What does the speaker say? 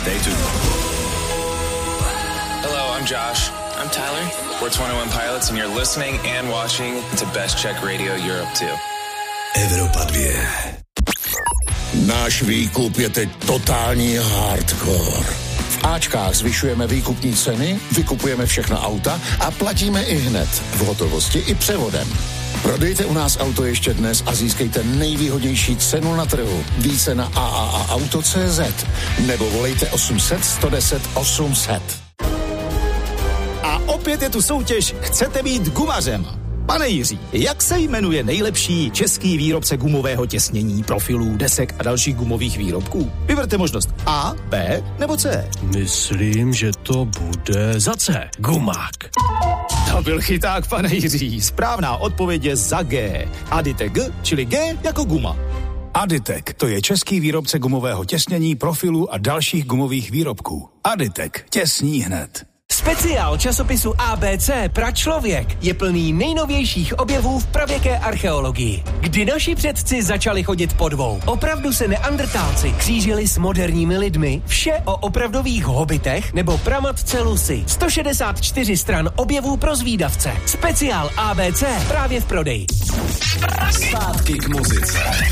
Stay tuned. Hello, I'm Josh. I'm Tyler. We're 21 Pilots and you're listening and watching to Best Czech Radio Europe 2. Evropa 2. Náš výkup je teď totální hardcore. V Ačkách zvyšujeme výkupní ceny, vykupujeme všechna auta a platíme i hned, v hotovosti i převodem. Prodejte u nás auto ještě dnes a získejte nejvýhodnější cenu na trhu. Více na AAAauto.cz nebo volejte 800 110 800. A opět je tu soutěž Chcete být gumařem? Pane Jiří, jak se jmenuje nejlepší český výrobce gumového těsnění, profilů, desek a dalších gumových výrobků? Vyberte možnost A, B nebo C. Myslím, že to bude za C. Gumák. To byl chyták, pane Jiří. Správná odpověď je za G. Aditek G, čili G jako guma. Aditek, to je český výrobce gumového těsnění, profilů a dalších gumových výrobků. Aditek, těsní hned. Speciál časopisu ABC Pračlověk je plný nejnovějších objevů v pravěké archeologii. Kdy naši předci začali chodit po dvou. Opravdu se neandrtálci křížili s moderními lidmi. Vše o opravdových hobitech nebo pramatce Lucy. 164 stran objevů pro zvídavce. Speciál ABC právě v prodeji. Zpátky k muzice.